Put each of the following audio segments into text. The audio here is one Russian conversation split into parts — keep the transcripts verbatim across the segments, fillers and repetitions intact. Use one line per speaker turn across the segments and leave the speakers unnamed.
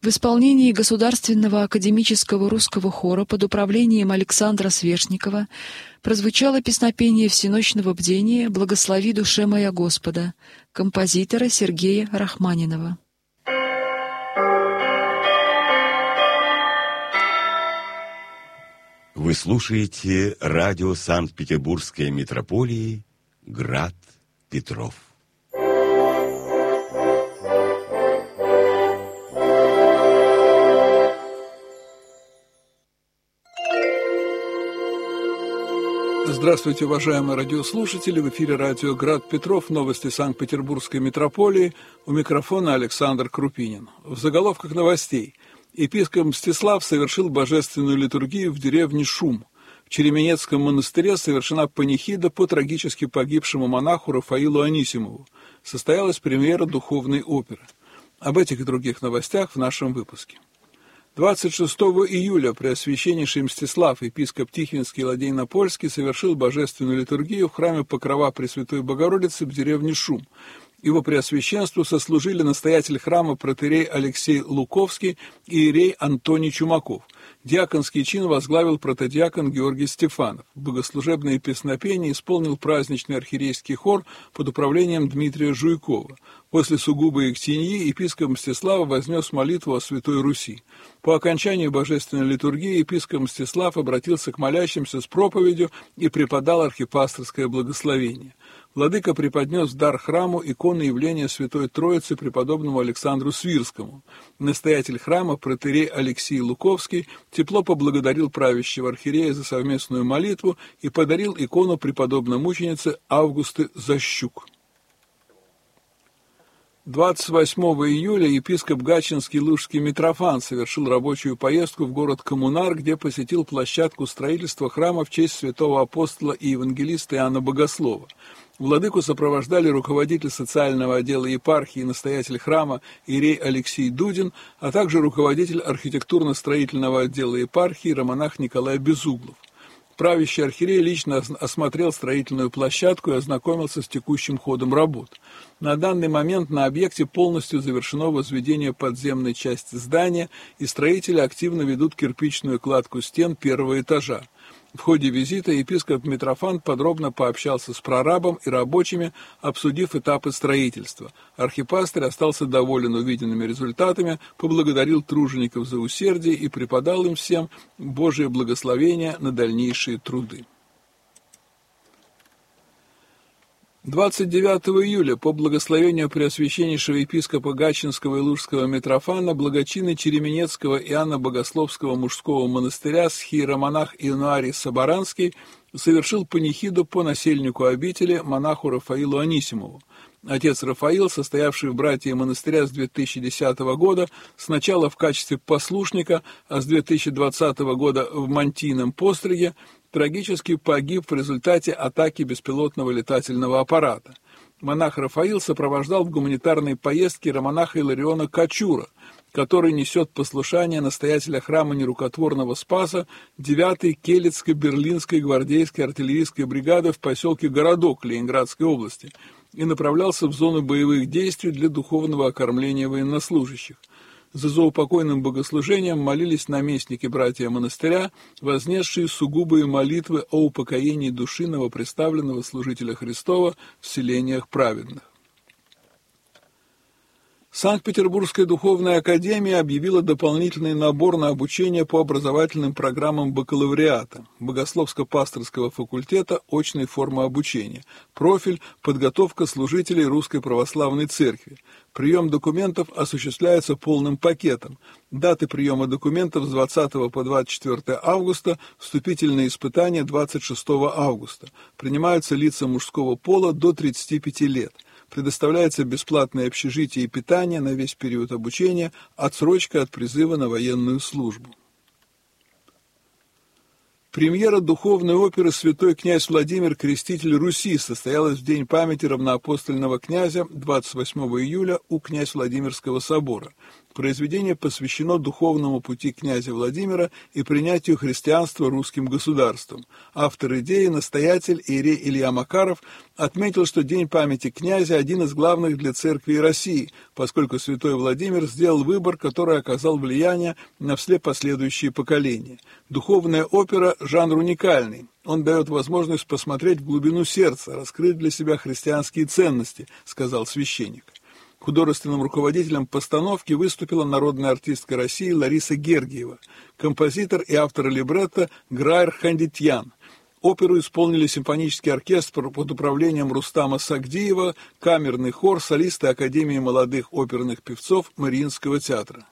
В исполнении Государственного академического русского хора под управлением Александра Свешникова прозвучало песнопение всеночного бдения «Благослови душе моя Господа» композитора Сергея Рахманинова.
Вы слушаете радио Санкт-Петербургской митрополии «Град Петров».
Здравствуйте, уважаемые радиослушатели! В эфире радио «Град Петров», новости Санкт-Петербургской митрополии. У микрофона Александр Крупинин. В заголовках новостей. Епископ Мстислав совершил божественную литургию в деревне Шум. В Череменецком монастыре совершена панихида по трагически погибшему монаху Рафаилу Анисимову. Состоялась премьера духовной оперы. Об этих и других новостях в нашем выпуске. двадцать шестого июля Преосвященнейший Мстислав, епископ Тихвинский и Ладейно-Польский, совершил божественную литургию в храме Покрова Пресвятой Богородицы в деревне Шум. Его преосвященству сослужили настоятель храма протоиерей Алексей Луковский и иерей Антоний Чумаков. Диаконский чин возглавил протодиакон Георгий Стефанов. Богослужебные песнопения исполнил праздничный архиерейский хор под управлением Дмитрия Жуйкова. После сугубой ектеньи епископ Мстислав вознес молитву о Святой Руси. По окончании божественной литургии епископ Мстислав обратился к молящимся с проповедью и преподал архипасторское благословение. Владыка преподнес в дар храму иконы явления Святой Троицы преподобному Александру Свирскому. Настоятель храма, протоиерей Алексей Луковский, тепло поблагодарил правящего архиерея за совместную молитву и подарил икону преподобной мученицы Августы Защук. двадцать восьмого июля епископ Гатчинский Лужский Митрофан совершил рабочую поездку в город Коммунар, где посетил площадку строительства храма в честь святого апостола и евангелиста Иоанна Богослова. Владыку сопровождали руководитель социального отдела епархии и настоятель храма иерей Алексей Дудин, а также руководитель архитектурно-строительного отдела епархии романах Николай Безуглов. Правящий архиерей лично осмотрел строительную площадку и ознакомился с текущим ходом работ. На данный момент на объекте полностью завершено возведение подземной части здания, и строители активно ведут кирпичную кладку стен первого этажа. В ходе визита епископ Митрофан подробно пообщался с прорабом и рабочими, обсудив этапы строительства. Архипастырь остался доволен увиденными результатами, поблагодарил тружеников за усердие и преподал им всем Божие благословение на дальнейшие труды. двадцать девятого июля по благословению Преосвященнейшего епископа Гатчинского и Лужского Митрофана благочинный Череменецкого Иоанна Богословского мужского монастыря схиеромонах Иануарий Соборанский совершил панихиду по насельнику обители монаху Рафаилу Анисимову. Отец Рафаил, состоявший в братии монастыря с две тысячи десятого года, сначала в качестве послушника, а с две тысячи двадцатого года в мантийном постриге, трагически погиб в результате атаки беспилотного летательного аппарата. Монах Рафаил сопровождал в гуманитарной поездке романаха Илариона Качура, который несет послушание настоятеля храма нерукотворного Спаса девятой Келецко-Берлинской гвардейской артиллерийской бригады в поселке Городок Ленинградской области и направлялся в зону боевых действий для духовного окормления военнослужащих. За заупокойным богослужением молились наместники братья монастыря, вознесшие сугубые молитвы о упокоении души новоприставленного служителя Христова в селениях праведных. Санкт-Петербургская духовная академия объявила дополнительный набор на обучение по образовательным программам бакалавриата, богословско-пасторского факультета очной формы обучения, профиль «Подготовка служителей Русской Православной Церкви». Прием документов осуществляется полным пакетом. Даты приема документов с двадцатого по двадцать четвёртое августа, вступительные испытания двадцать шестого августа. Принимаются лица мужского пола до тридцати пяти лет. Предоставляется бесплатное общежитие и питание на весь период обучения, отсрочка от призыва на военную службу. Премьера духовной оперы «Святой князь Владимир, креститель Руси» состоялась в день памяти равноапостольного князя двадцать восьмого июля у князь Владимирского собора. Произведение посвящено духовному пути князя Владимира и принятию христианства русским государством. Автор идеи, настоятель иерей Илья Макаров, отметил, что День памяти князя – один из главных для церкви и России, поскольку святой Владимир сделал выбор, который оказал влияние на все последующие поколения. Духовная опера – жанр уникальный. Он дает возможность посмотреть в глубину сердца, раскрыть для себя христианские ценности, сказал священник. Художественным руководителем постановки выступила народная артистка России Лариса Гергиева, композитор и автор либретто Граер Хандитьян. Оперу исполнили симфонический оркестр под управлением Рустама Сагдиева, камерный хор, солисты Академии молодых оперных певцов Мариинского театра.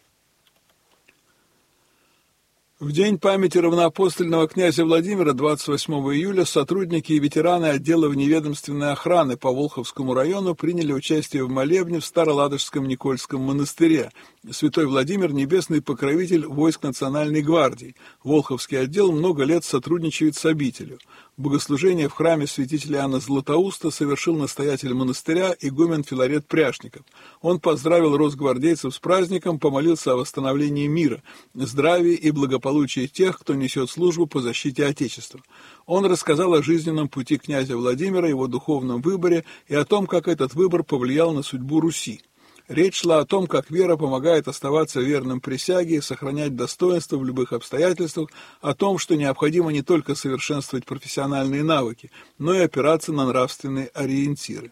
В день памяти равноапостольного князя Владимира, двадцать восьмого июля, сотрудники и ветераны отдела вневедомственной охраны по Волховскому району приняли участие в молебне в Староладожском Никольском монастыре. Святой Владимир – небесный покровитель войск Национальной гвардии. Волховский отдел много лет сотрудничает с обителью. Богослужение в храме святителя Иоанна Златоуста совершил настоятель монастыря игумен Филарет Пряшников. Он поздравил росгвардейцев с праздником, помолился о восстановлении мира, здравии и благополучии тех, кто несет службу по защите Отечества. Он рассказал о жизненном пути князя Владимира, его духовном выборе и о том, как этот выбор повлиял на судьбу Руси. Речь шла о том, как вера помогает оставаться верным присяге и сохранять достоинство в любых обстоятельствах, о том, что необходимо не только совершенствовать профессиональные навыки, но и опираться на нравственные ориентиры.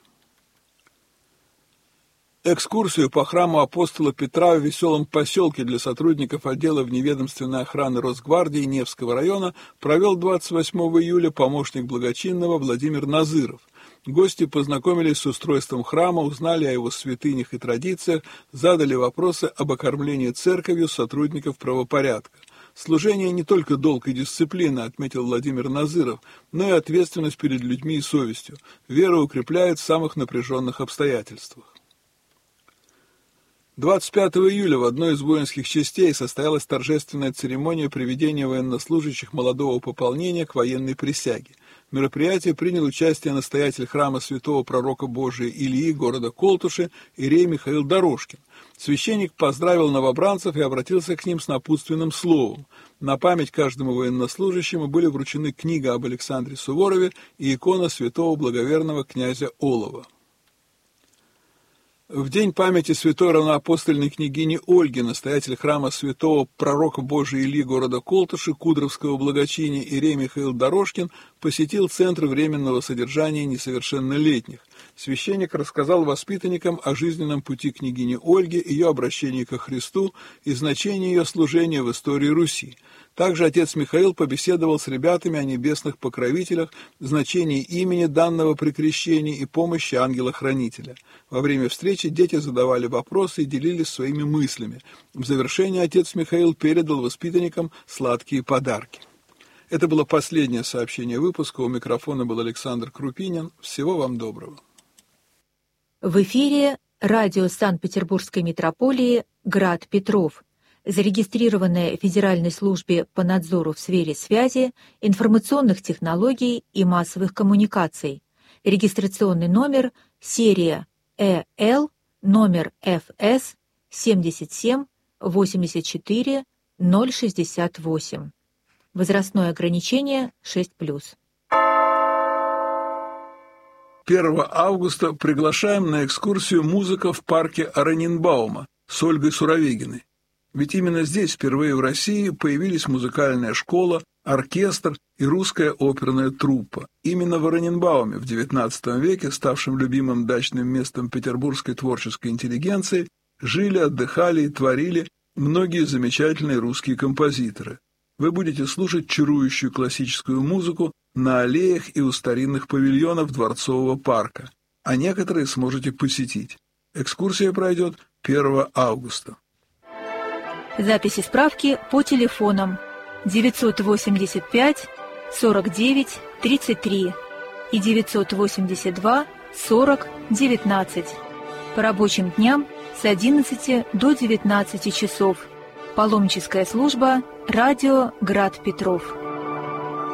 Экскурсию по храму апостола Петра в веселом поселке для сотрудников отдела вневедомственной охраны Росгвардии Невского района провел двадцать восьмого июля помощник благочинного Владимир Назыров. Гости познакомились с устройством храма, узнали о его святынях и традициях, задали вопросы об окормлении церковью сотрудников правопорядка. Служение не только долг и дисциплина, отметил Владимир Назыров, но и ответственность перед людьми и совестью. Вера укрепляет в самых напряженных обстоятельствах. двадцать пятого июля в одной из воинских частей состоялась торжественная церемония приведения военнослужащих молодого пополнения к военной присяге. В мероприятии принял участие настоятель храма святого пророка Божия Илии города Колтуши иерей Михаил Дорожкин. Священник поздравил новобранцев и обратился к ним с напутственным словом. На память каждому военнослужащему были вручены книга об Александре Суворове и икона святого благоверного князя Олова. В день памяти святой равноапостольной княгини Ольги настоятель храма святого пророка Божия Илии города Колтуши Кудровского благочиния иерей Михаил Дорожкин посетил Центр временного содержания несовершеннолетних. Священник рассказал воспитанникам о жизненном пути княгини Ольги, ее обращении ко Христу и значении ее служения в истории Руси. Также отец Михаил побеседовал с ребятами о небесных покровителях, значении имени данного при крещении и помощи ангела-хранителя. Во время встречи дети задавали вопросы и делились своими мыслями. В завершение отец Михаил передал воспитанникам сладкие подарки. Это было последнее сообщение выпуска. У микрофона был Александр Крупинин. Всего вам доброго.
В эфире радио Санкт-Петербургской митрополии «Град Петров», зарегистрированное в Федеральной службе по надзору в сфере связи, информационных технологий и массовых коммуникаций. Регистрационный номер серия Э Л, номер Ф С семьдесят семь восемьдесят четыре ноль шестьдесят восемь. Возрастное ограничение шесть плюс.
первого августа приглашаем на экскурсию «Музыка в парке Ораненбаума» с Ольгой Суровегиной. Ведь именно здесь впервые в России появились музыкальная школа, оркестр и русская оперная труппа. Именно в Ораненбауме в девятнадцатом веке, ставшем любимым дачным местом петербургской творческой интеллигенции, жили, отдыхали и творили многие замечательные русские композиторы. Вы будете слушать чарующую классическую музыку на аллеях и у старинных павильонов Дворцового парка, а некоторые сможете посетить. Экскурсия пройдет первого августа.
Записи справки по телефонам девятьсот восемьдесят пять сорок девять тридцать три и девятьсот восемьдесят два сорок девятнадцать. По рабочим дням с одиннадцати до девятнадцати часов. Паломническая служба «Радио Град Петров».